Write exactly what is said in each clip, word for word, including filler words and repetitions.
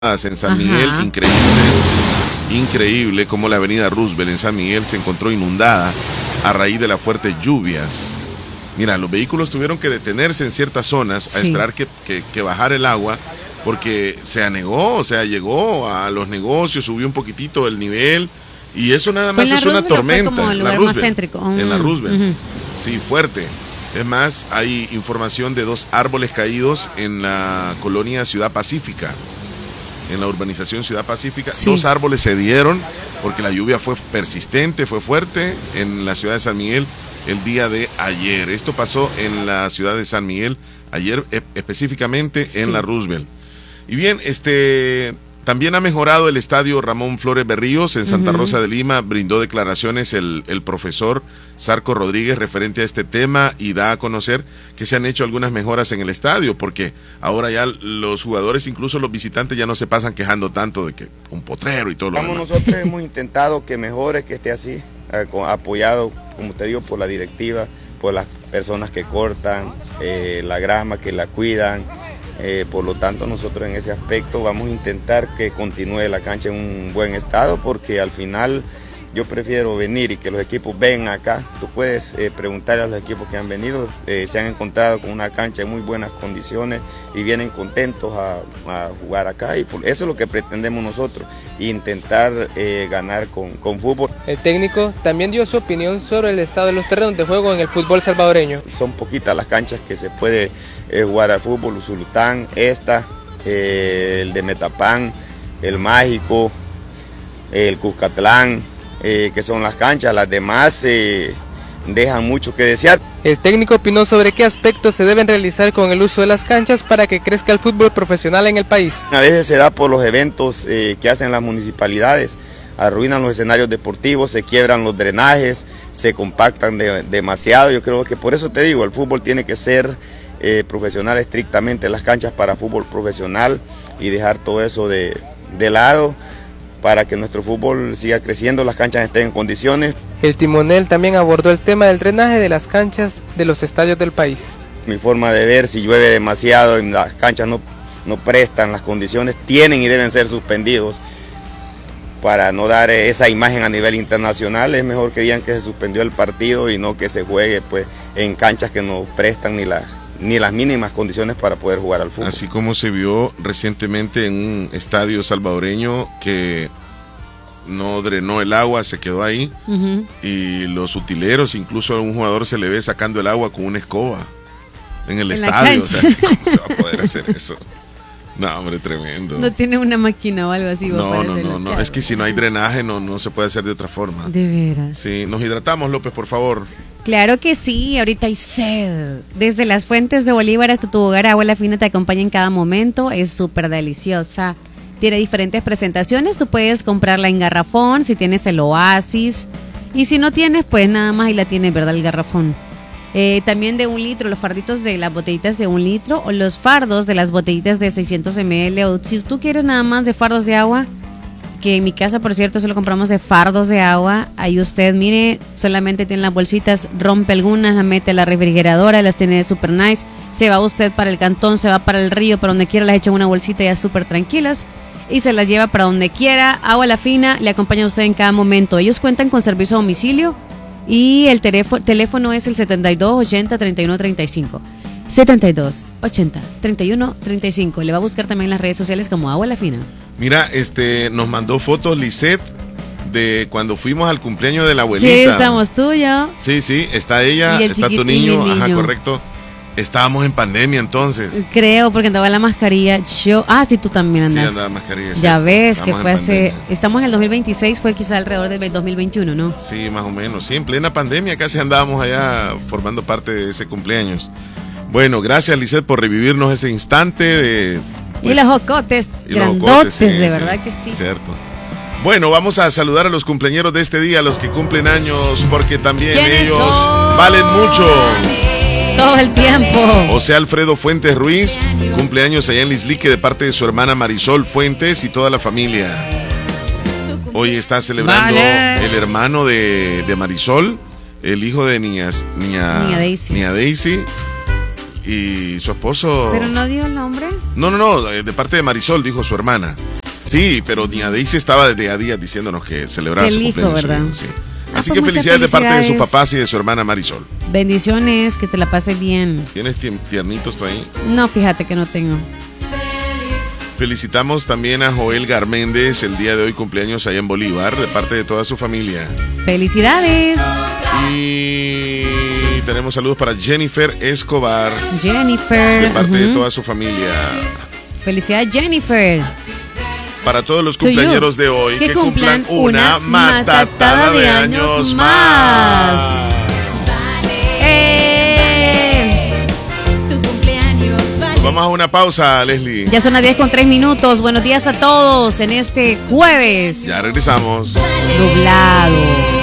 en San Miguel, Ajá. increíble, increíble como la avenida Roosevelt en San Miguel se encontró inundada a raíz de las fuertes lluvias. Mira, los vehículos tuvieron que detenerse en ciertas zonas sí. a esperar que, que, que bajara el agua, porque se anegó, o sea, llegó a los negocios, subió un poquitito el nivel, y eso nada más es una tormenta. Como el lugar en la Roosevelt, más céntrico. Mm. En la Roosevelt, uh-huh. sí, fuerte. Es más, hay información de dos árboles caídos en la colonia Ciudad Pacífica. En la urbanización Ciudad Pacífica, sí. dos árboles se dieron porque la lluvia fue persistente, fue fuerte en la ciudad de San Miguel el día de ayer. Esto pasó en la ciudad de San Miguel ayer, e- específicamente en sí. la Roosevelt. Y bien, este también ha mejorado el estadio Ramón Flores Berríos en Santa uh-huh. Rosa de Lima. Brindó declaraciones el, el profesor Sarco Rodríguez referente a este tema y da a conocer que se han hecho algunas mejoras en el estadio, porque ahora ya los jugadores, incluso los visitantes, ya no se pasan quejando tanto de que un potrero y todo lo demás. Nosotros hemos intentado que mejore, que esté así, apoyado, como te digo, por la directiva, por las personas que cortan eh, la grama, que la cuidan. Eh, por lo tanto, nosotros en ese aspecto vamos a intentar que continúe la cancha en un buen estado, porque al final yo prefiero venir y que los equipos vengan acá. Tú puedes eh, preguntarle a los equipos que han venido, eh, se han encontrado con una cancha en muy buenas condiciones y vienen contentos a, a jugar acá, y por eso es lo que pretendemos nosotros, intentar eh, ganar con, con fútbol. El técnico también dio su opinión sobre el estado de los terrenos de juego en el fútbol salvadoreño. Son poquitas las canchas que se puede eh, jugar al fútbol: Usulután, esta, eh, el de Metapán, el Mágico, el Cuscatlán, eh, que son las canchas. Las demás eh, dejan mucho que desear. El técnico opinó sobre qué aspectos se deben realizar con el uso de las canchas para que crezca el fútbol profesional en el país. A veces se da por los eventos eh, que hacen las municipalidades, arruinan los escenarios deportivos, se quiebran los drenajes, se compactan de, demasiado. Yo creo que por eso te digo, el fútbol tiene que ser eh, profesional estrictamente, las canchas para fútbol profesional, y dejar todo eso de, de lado, para que nuestro fútbol siga creciendo, las canchas estén en condiciones. El timonel también abordó el tema del drenaje de las canchas de los estadios del país. Mi forma de ver, si llueve demasiado y las canchas no, no prestan las condiciones, tienen y deben ser suspendidos para no dar esa imagen a nivel internacional. Es mejor que digan que se suspendió el partido y no que se juegue pues en canchas que no prestan ni las ni las mínimas condiciones para poder jugar al fútbol. Así como se vio recientemente en un estadio salvadoreño que no drenó el agua, se quedó ahí, uh-huh. y los utileros, incluso a un jugador se le ve sacando el agua con una escoba en el en estadio. O sea, ¿cómo se va a poder hacer eso? No, hombre, tremendo. No tiene una máquina o algo así. No, no, no, no, es que si no hay drenaje no, no se puede hacer de otra forma. De veras. Sí, nos hidratamos, López, por favor. Claro que sí, ahorita hay sed. Desde las fuentes de Bolívar hasta tu hogar, Agua La Fina te acompaña en cada momento. Es súper deliciosa. Tiene diferentes presentaciones. Tú puedes comprarla en garrafón, si tienes el Oasis. Y si no tienes, pues nada más ahí la tienes, ¿verdad? El garrafón. Eh, también de un litro, los farditos de las botellitas de un litro, o los fardos de las botellitas de seiscientos mililitros. O si tú quieres nada más de fardos de agua, que en mi casa, por cierto, solo compramos de fardos de agua. Ahí usted, mire, solamente tiene las bolsitas, rompe algunas, las mete a la refrigeradora, las tiene super nice. Se va usted para el cantón, se va para el río, para donde quiera, las echa en una bolsita ya súper tranquilas y se las lleva para donde quiera. Agua La Fina le acompaña a usted en cada momento. Ellos cuentan con servicio a domicilio y el teléfono, teléfono es el setenta y dos ochenta treinta y uno treinta y cinco. setenta y dos ochenta treinta y uno treinta y cinco. Le va a buscar también en las redes sociales como Agua La Fina. Mira, este, nos mandó fotos Lisette de cuando fuimos al cumpleaños de la abuelita. Sí, estamos tú, yo. Sí, sí, está ella, está tu niño, niño, ajá, correcto. Estábamos en pandemia entonces. Creo, porque andaba la mascarilla. Yo, ah, sí, tú también andas. Sí, andaba mascarilla. Ya sí. ves, Estamos que fue hace, pandemia. Estamos en el dos mil veintiséis, fue quizá alrededor del dos mil veintiuno, ¿no? Sí, más o menos, sí, en plena pandemia casi andábamos allá formando parte de ese cumpleaños. Bueno, gracias, Lisette, por revivirnos ese instante de... Pues, y los jocotes, y grandotes, los jocotes, sí, de verdad sí, que sí. Cierto. Bueno, vamos a saludar a los cumpleañeros de este día, los que cumplen años, porque también ellos son? valen mucho. Todo el tiempo. José Alfredo Fuentes Ruiz, cumpleaños allá en Lislique de parte de su hermana Marisol Fuentes y toda la familia. Hoy está celebrando vale. el hermano de, de Marisol, el hijo de niñas, niña, niña Daisy. Niña Daisy. Y su esposo... ¿Pero no dio el nombre? No, no, no, de parte de Marisol, dijo su hermana. Sí, pero Doña Daisy estaba desde a días diciéndonos que celebraba el su hijo, cumpleaños. ¿verdad? Sí. Ah, Así pues que felicidades, felicidades de parte de sus papás y de su hermana Marisol. Bendiciones, que se la pase bien. ¿Tienes tiernitos tú ahí? No, fíjate que no tengo. Felicitamos también a Joel Garméndez, el día de hoy cumpleaños allá en Bolívar, de parte de toda su familia. ¡Felicidades! Y tenemos saludos para Jennifer Escobar. Jennifer. De parte uh-huh. de toda su familia. Felicidades, Jennifer. Para todos los cumpleañeros de hoy, que, que cumplan, cumplan una matatada de años más. más. Vamos a una pausa, Leslie. Ya son las diez con tres minutos. Buenos días a todos en este jueves. Ya regresamos. Doblado.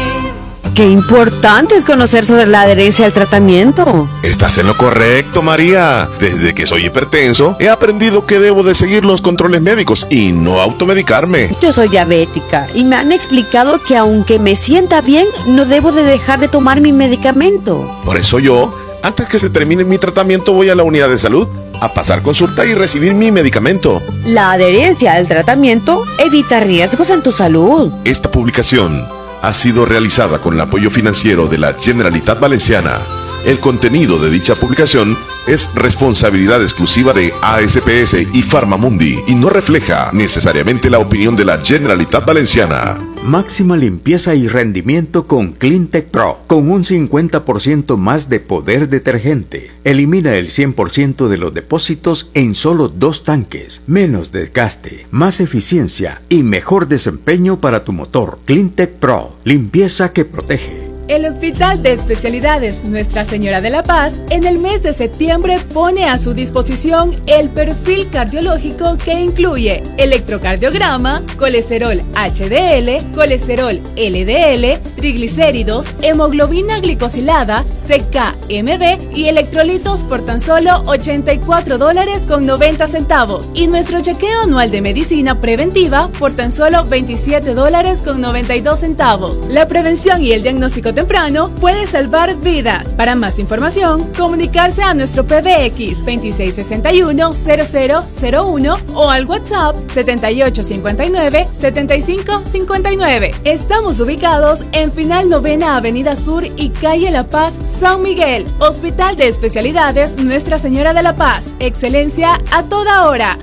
Qué importante es conocer sobre la adherencia al tratamiento. Estás en lo correcto, María. Desde que soy hipertenso, he aprendido que debo de seguir los controles médicos y no automedicarme. Yo soy diabética y me han explicado que aunque me sienta bien, no debo de dejar de tomar mi medicamento. Por eso yo, antes que se termine mi tratamiento, voy a la unidad de salud a pasar consulta y recibir mi medicamento. La adherencia al tratamiento evita riesgos en tu salud. Esta publicación ha sido realizada con el apoyo financiero de la Generalitat Valenciana. El contenido de dicha publicación es responsabilidad exclusiva de A S P S y Farmamundi y no refleja necesariamente la opinión de la Generalitat Valenciana. Máxima limpieza y rendimiento con Cleantech Pro, con un cincuenta por ciento más de poder detergente. Elimina el cien por ciento de los depósitos en solo dos tanques, menos desgaste, más eficiencia y mejor desempeño para tu motor. Cleantech Pro, limpieza que protege. El Hospital de Especialidades Nuestra Señora de la Paz en el mes de septiembre pone a su disposición el perfil cardiológico que incluye electrocardiograma, colesterol H D L, colesterol L D L, triglicéridos, hemoglobina glicosilada, C K M B y electrolitos por tan solo ochenta y cuatro dólares con noventa centavos y nuestro chequeo anual de medicina preventiva por tan solo veintisiete dólares con noventa y dos centavos. La prevención y el diagnóstico temprano puede salvar vidas. Para más información, comunicarse a nuestro P B X veintiséis sesenta y uno cero cero cero uno o al WhatsApp setenta y ocho cincuenta y nueve setenta y cinco cincuenta y nueve. Estamos ubicados en Final Novena Avenida Sur y Calle La Paz, San Miguel. Hospital de Especialidades Nuestra Señora de la Paz. Excelencia a toda hora.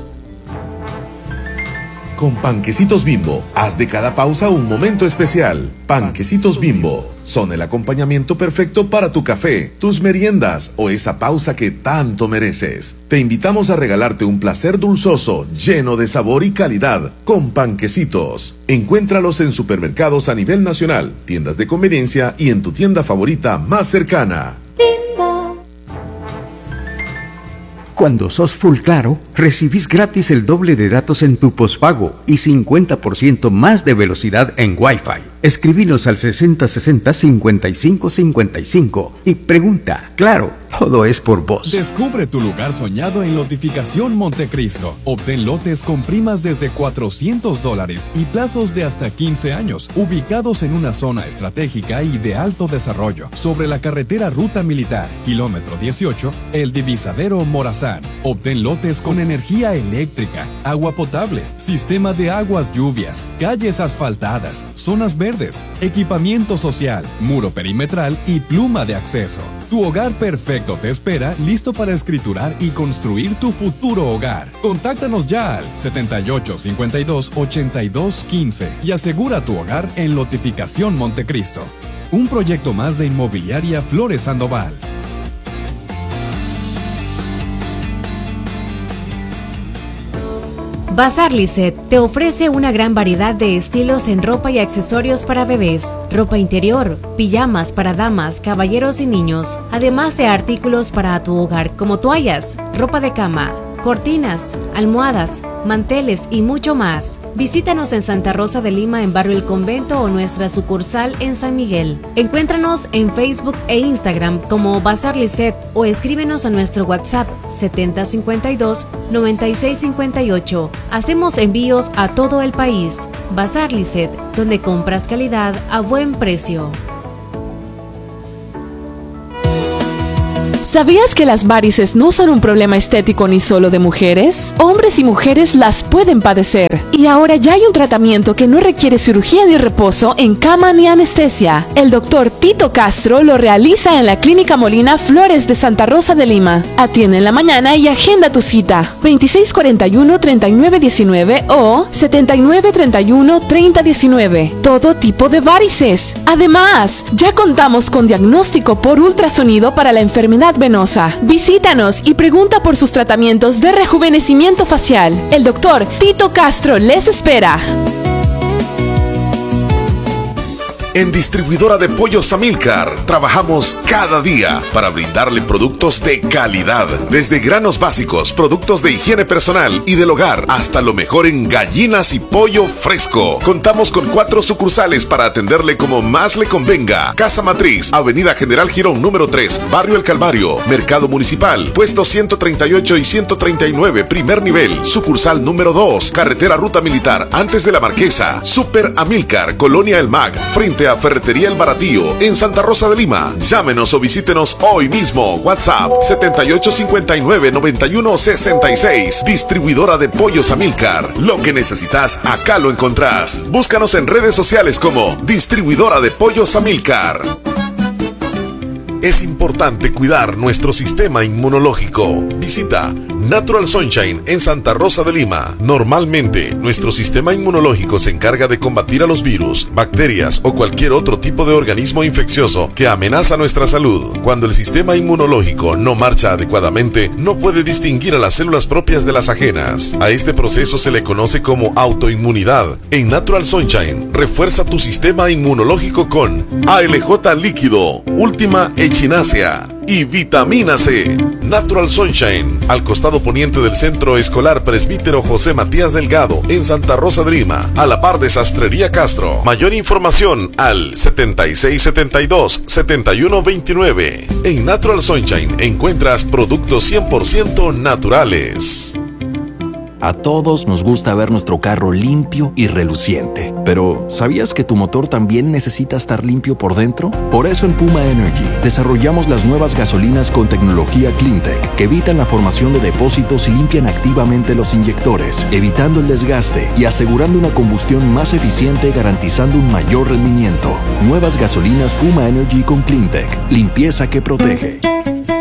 Con Panquecitos Bimbo, haz de cada pausa un momento especial. Panquecitos Bimbo son el acompañamiento perfecto para tu café, tus meriendas o esa pausa que tanto mereces. Te invitamos a regalarte un placer dulzoso, lleno de sabor y calidad, con Panquecitos. Encuéntralos en supermercados a nivel nacional, tiendas de conveniencia y en tu tienda favorita más cercana. Cuando sos Full Claro, recibís gratis el doble de datos en tu pospago y cincuenta por ciento más de velocidad en Wi-Fi. Escribinos al sesenta sesenta cincuenta y cinco cincuenta y cinco y pregunta. Claro, todo es por vos. Descubre tu lugar soñado en Lotificación Montecristo. Obtén lotes con primas desde cuatrocientos dólares y plazos de hasta quince años, ubicados en una zona estratégica y de alto desarrollo, sobre la carretera Ruta Militar, kilómetro dieciocho, El Divisadero Morazán. Obtén lotes con energía eléctrica, agua potable, sistema de aguas lluvias, calles asfaltadas, zonas verdes, equipamiento social, muro perimetral y pluma de acceso. Tu hogar perfecto te espera, listo para escriturar y construir tu futuro hogar. Contáctanos ya al setenta y ocho cincuenta y dos ochenta y dos quince y asegura tu hogar en Lotificación Montecristo. Un proyecto más de Inmobiliaria Flores Sandoval. Bazar Lisset te ofrece una gran variedad de estilos en ropa y accesorios para bebés, ropa interior, pijamas para damas, caballeros y niños, además de artículos para tu hogar como toallas, ropa de cama, cortinas, almohadas, manteles y mucho más. Visítanos en Santa Rosa de Lima en Barrio El Convento o nuestra sucursal en San Miguel. Encuéntranos en Facebook e Instagram como Bazar Lisset o escríbenos a nuestro WhatsApp setenta cincuenta y dos noventa y seis cincuenta y ocho. Hacemos envíos a todo el país. Bazar Lisset, donde compras calidad a buen precio. ¿Sabías que las varices no son un problema estético ni solo de mujeres? Hombres y mujeres las pueden padecer. Y ahora ya hay un tratamiento que no requiere cirugía ni reposo en cama ni anestesia. El doctor Tito Castro lo realiza en la Clínica Molina Flores de Santa Rosa de Lima. Atiende en la mañana y agenda tu cita. veintiséis cuarenta y uno, treinta y nueve diecinueve o setenta y nueve treinta y uno, treinta diecinueve. Todo tipo de varices. Además, ya contamos con diagnóstico por ultrasonido para la enfermedad venosa. Visítanos y pregunta por sus tratamientos de rejuvenecimiento facial. El doctor Tito Castro les espera. En Distribuidora de Pollos Amilcar trabajamos cada día para brindarle productos de calidad, desde granos básicos, productos de higiene personal y del hogar, hasta lo mejor en gallinas y pollo fresco. Contamos con cuatro sucursales para atenderle como más le convenga. Casa Matriz, Avenida General Girón número tres, Barrio El Calvario, Mercado Municipal, puesto ciento treinta y ocho y ciento treinta y nueve, primer nivel. Sucursal número dos, Carretera Ruta Militar, antes de la Marquesa. Super Amilcar, Colonia El Mag, frente a Ferretería El Baratillo, en Santa Rosa de Lima. Llámenos o visítenos hoy mismo. WhatsApp setenta y ocho cincuenta y nueve, noventa y uno sesenta y seis. Distribuidora de Pollos Amilcar. Lo que necesitas, acá lo encontrás. Búscanos en redes sociales como Distribuidora de Pollos Amilcar. Es importante cuidar nuestro sistema inmunológico. Visita Natural Sunshine en Santa Rosa de Lima. Normalmente, nuestro sistema inmunológico se encarga de combatir a los virus, bacterias o cualquier otro tipo de organismo infeccioso que amenaza nuestra salud. Cuando el sistema inmunológico no marcha adecuadamente, no puede distinguir a las células propias de las ajenas. A este proceso se le conoce como autoinmunidad. En Natural Sunshine, refuerza tu sistema inmunológico con A L J líquido, Última Echinacea y vitamina C. Natural Sunshine, al costado poniente del Centro Escolar Presbítero José Matías Delgado, en Santa Rosa de Lima, a la par de Sastrería Castro. Mayor información al setenta y seis setenta y dos, setenta y uno veintinueve. En Natural Sunshine encuentras productos cien por ciento naturales. A todos nos gusta ver nuestro carro limpio y reluciente. Pero, ¿sabías que tu motor también necesita estar limpio por dentro? Por eso en Puma Energy desarrollamos las nuevas gasolinas con tecnología CleanTech que evitan la formación de depósitos y limpian activamente los inyectores, evitando el desgaste y asegurando una combustión más eficiente, garantizando un mayor rendimiento. Nuevas gasolinas Puma Energy con CleanTech. Limpieza que protege.